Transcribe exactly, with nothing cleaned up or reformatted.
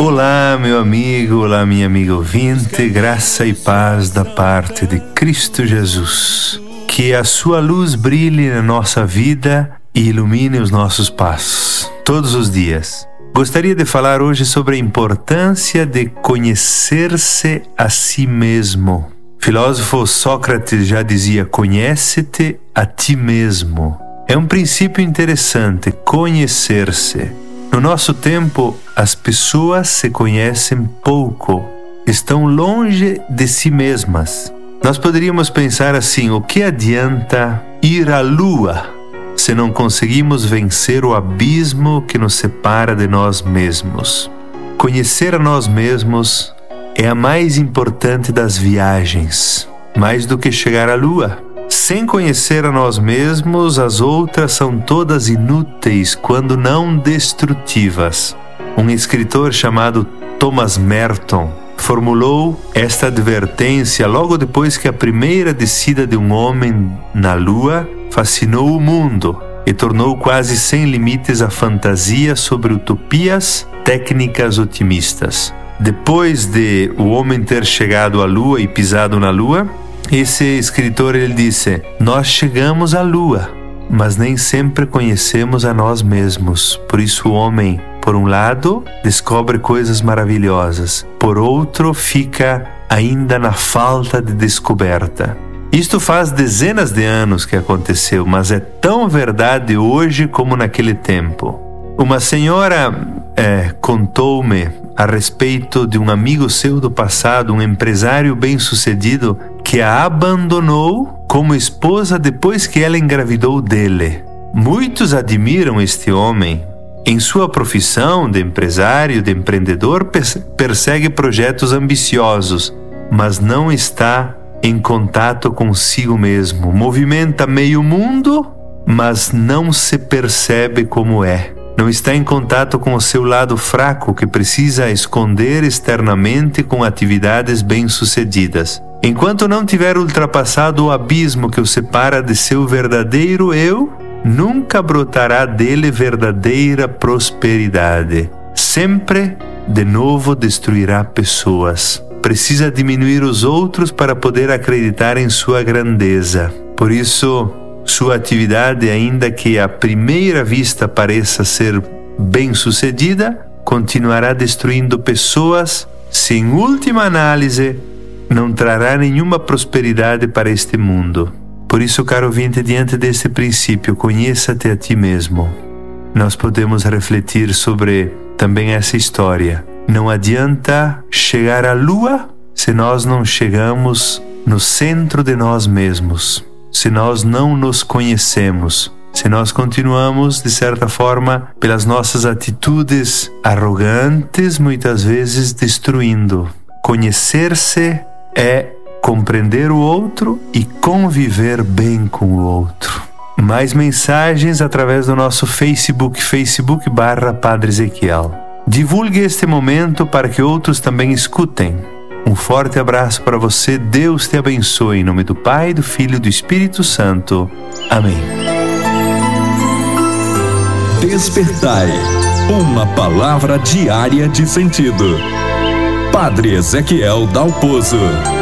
Olá, meu amigo, olá, minha amiga ouvinte, graça e paz da parte de Cristo Jesus. Que a sua luz brilhe na nossa vida e ilumine os nossos passos, todos os dias. Gostaria de falar hoje sobre a importância de conhecer-se a si mesmo. O filósofo Sócrates já dizia: conhece-te a ti mesmo. É um princípio interessante, conhecer-se. No nosso tempo, as pessoas se conhecem pouco, estão longe de si mesmas. Nós poderíamos pensar assim: o que adianta ir à lua se não conseguimos vencer o abismo que nos separa de nós mesmos? Conhecer a nós mesmos é a mais importante das viagens, mais do que chegar à lua. Sem conhecer a nós mesmos, as outras são todas inúteis, quando não destrutivas. Um escritor chamado Thomas Merton formulou esta advertência logo depois que a primeira descida de um homem na Lua fascinou o mundo e tornou quase sem limites a fantasia sobre utopias técnicas otimistas. Depois de o homem ter chegado à Lua e pisado na Lua, esse escritor ele disse: nós chegamos à Lua, mas nem sempre conhecemos a nós mesmos. Por isso o homem, por um lado, descobre coisas maravilhosas, por outro, fica ainda na falta de descoberta. Isto faz dezenas de anos que aconteceu, mas é tão verdade hoje como naquele tempo. Uma senhora é, contou-me a respeito de um amigo seu do passado, um empresário bem-sucedido, que a abandonou como esposa depois que ela engravidou dele. Muitos admiram este homem. Em sua profissão de empresário, de empreendedor, persegue projetos ambiciosos, mas não está em contato consigo mesmo. Movimenta meio mundo, mas não se percebe como é. Não está em contato com o seu lado fraco, que precisa esconder externamente com atividades bem-sucedidas. Enquanto não tiver ultrapassado o abismo que o separa de seu verdadeiro eu, nunca brotará dele verdadeira prosperidade. Sempre, de novo, destruirá pessoas. Precisa diminuir os outros para poder acreditar em sua grandeza. Por isso, sua atividade, ainda que à primeira vista pareça ser bem-sucedida, continuará destruindo pessoas, se em última análise não trará nenhuma prosperidade para este mundo. Por isso, caro ouvinte, diante deste princípio, conheça-te a ti mesmo. Nós podemos refletir sobre também essa história. Não adianta chegar à lua se nós não chegamos no centro de nós mesmos, se nós não nos conhecemos, se nós continuamos, de certa forma, pelas nossas atitudes arrogantes, muitas vezes destruindo. Conhecer-se é compreender o outro e conviver bem com o outro. Mais mensagens através do nosso Facebook, Facebook barra Padre Ezequiel. Divulgue este momento para que outros também escutem. Um forte abraço para você, Deus te abençoe, em nome do Pai, do Filho e do Espírito Santo. Amém. Despertai, uma palavra diária de sentido. Padre Ezequiel Dalpozo.